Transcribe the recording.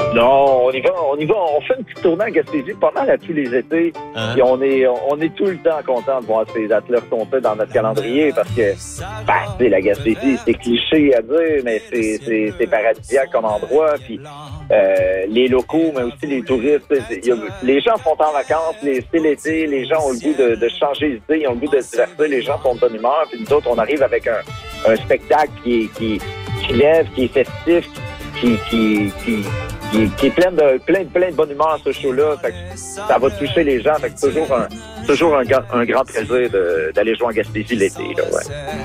Non, on y va. On fait une petite tournée en Gaspésie pas mal à tous les étés. Puis on est tout le temps content de voir ces dates-là retomber dans notre calendrier parce que, tu sais, la Gaspésie, c'est cliché à dire, mais c'est paradisiaque comme endroit. Puis les locaux, mais aussi les touristes. Les gens sont en vacances, c'est l'été, les gens ont le goût de changer d'idée, ils ont le goût de se divertir, les gens sont de bonne humeur. Puis nous autres, on arrive avec un spectacle qui lève, qui est festif, qui est plein de bonne humeur, ce show-là. Fait que ça va toucher les gens. Fait que toujours un grand plaisir d'aller jouer en Gaspésie l'été, là, ouais.